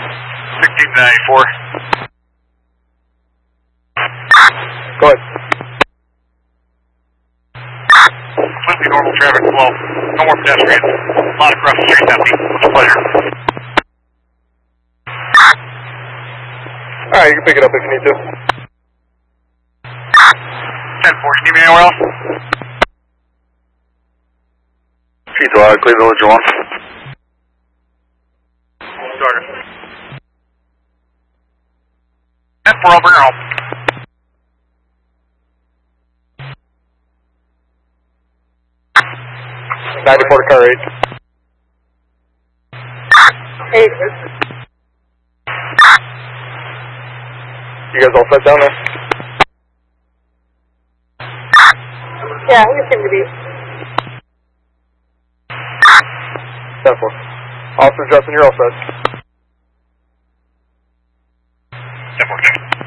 1694. Go ahead. Completely normal traffic flow. No more pedestrians. A lot across the street empty. It's a pleasure. Alright, you can pick it up if you need to. 10-4, you need me anywhere else? P2, Clay Village 1. Starter. 10-4, I'll bring her home. '94 to car 8. Hey. You guys all set down there? Yeah, we seem to be. 10-4. Officer Justin, you're all set. 10-4,